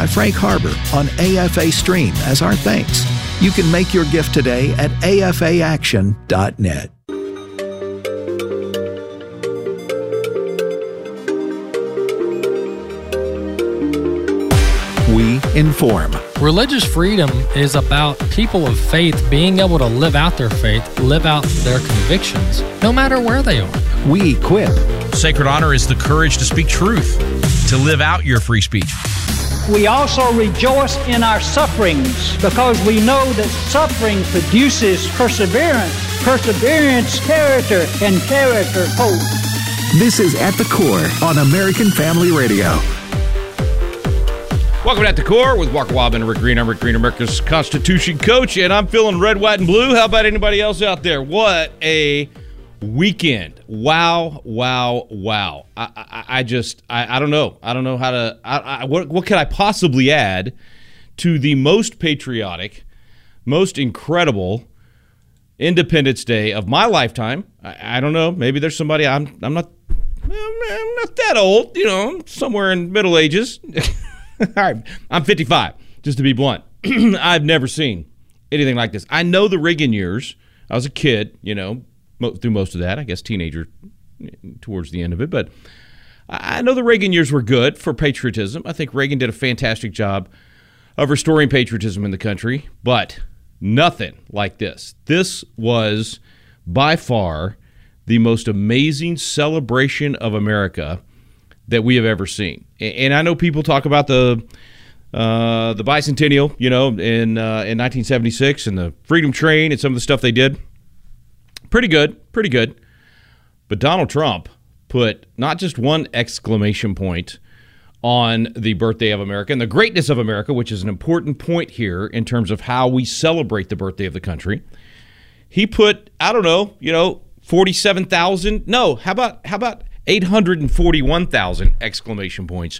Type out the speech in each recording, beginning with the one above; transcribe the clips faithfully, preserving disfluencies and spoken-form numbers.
by Frank Harbor on A F A Stream as our thanks. You can make your gift today at A F A action dot net. We inform. Religious freedom is about people of faith being able to live out their faith, live out their convictions, no matter where they are. We equip. Sacred honor is the courage to speak truth, to live out your free speech. We also rejoice in our sufferings because we know that suffering produces perseverance, perseverance, character, and character, hope. This is At the Core on American Family Radio. Welcome to At the Core with Walker Wildman and Rick Green. I'm Rick Green, America's Constitution coach, and I'm feeling red, white, and blue. How about anybody else out there? What a weekend. Wow, wow, wow. I, I, I just, I, I don't know. I don't know how to, I, I, what, what could I possibly add to the most patriotic, most incredible Independence Day of my lifetime? I, I don't know. Maybe there's somebody, I'm, I'm not, I'm not that old, you know, somewhere in Middle Ages. All right, I'm fifty-five, just to be blunt. I've never seen anything like this. I know the Reagan years. I was a kid, you know, mo- through most of that. I guess teenager towards the end of it. But I know the Reagan years were good for patriotism. I think Reagan did a fantastic job of restoring patriotism in the country. But nothing like this. This was by far the most amazing celebration of America that we have ever seen. And I know people talk about the uh, the bicentennial, you know, in uh, in nineteen seventy-six and the Freedom Train and some of the stuff they did. Pretty good, pretty good. But Donald Trump put not just one exclamation point on the birthday of America and the greatness of America, which is an important point here in terms of how we celebrate the birthday of the country. He put, I don't know, you know, forty-seven thousand. No, how about how about eight hundred forty-one thousand exclamation points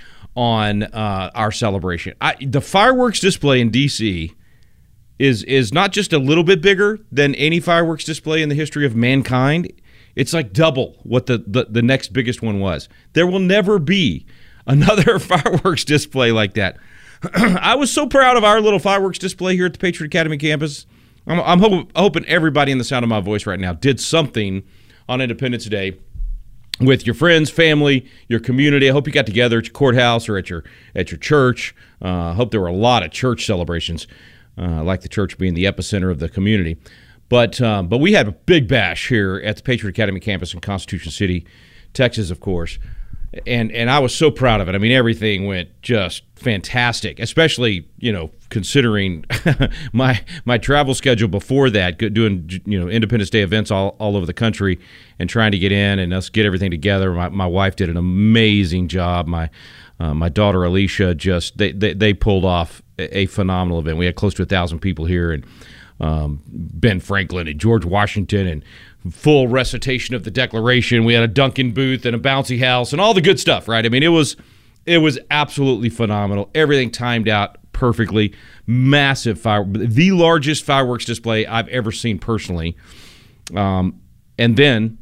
on uh, our celebration. I, the fireworks display in D C is is not just a little bit bigger than any fireworks display in the history of mankind. It's like double what the, the, the next biggest one was. There will never be another fireworks display like that. I was so proud of our little fireworks display here at the Patriot Academy campus. I'm, I'm ho- hoping everybody in the sound of my voice right now did something on Independence Day with your friends, family, your community. I hope you got together at your courthouse or at your at your church. I uh, hope there were a lot of church celebrations, uh, like the church being the epicenter of the community. But um, but we had a big bash here at the Patriot Academy campus in Constitution City, Texas, of course. And and I was so proud of it. I mean, everything went just fantastic, especially, you know, considering my my travel schedule before that, doing, you know, Independence Day events all, all over the country and trying to get in and us get everything together. My my wife did an amazing job. My uh, my daughter Alicia just they, they they pulled off a, a phenomenal event. We had close to a thousand people here, and um, Ben Franklin and George Washington and full recitation of the Declaration. We had a Duncan booth and a bouncy house and all the good stuff, right? I mean, it was it was absolutely phenomenal. Everything timed out perfectly. Massive fire, the largest fireworks display I've ever seen personally. Um, and then,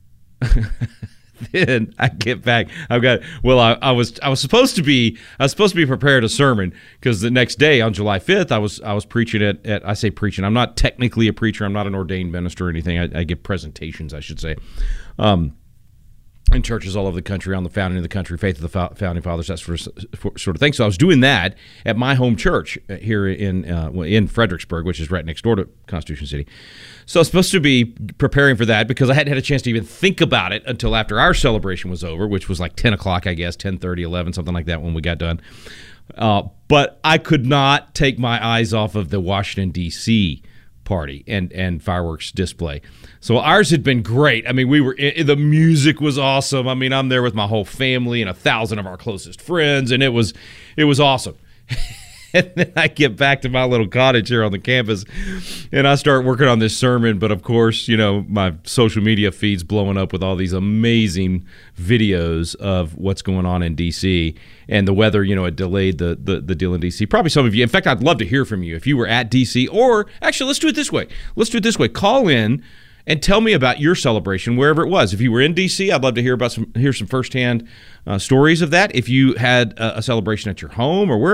then I get back. I've got well, I, I was I was supposed to be I was supposed to be prepared a sermon because the next day on July fifth I was I was preaching at, at I say preaching. I'm not technically a preacher. I'm not an ordained minister or anything. I, I give presentations, I should say. Um, in churches all over the country on the founding of the country, faith of the founding fathers, that sort of, sort of thing. So I was doing that at my home church here in uh, in Fredericksburg, which is right next door to Constitution City. So I was supposed to be preparing for that because I hadn't had a chance to even think about it until after our celebration was over, which was like ten o'clock, I guess, ten thirty, eleven, something like that when we got done. Uh, but I could not take my eyes off of the Washington, D C party and and fireworks display. So ours had been great. I mean, we were in, the music was awesome. I mean, I'm there with my whole family and a thousand of our closest friends, and it was it was awesome. And then I get back to my little cottage here on the campus, and I start working on this sermon. But of course, you know, my social media feed's blowing up with all these amazing videos of what's going on in D C and the weather. You know, it delayed the, the the deal in D C. Probably some of you. In fact, I'd love to hear from you if you were at D C, or actually, let's do it this way. Let's do it this way. Call in and tell me about your celebration wherever it was. If you were in D C, I'd love to hear about some hear some firsthand uh, stories of that. If you had a, a celebration at your home or where.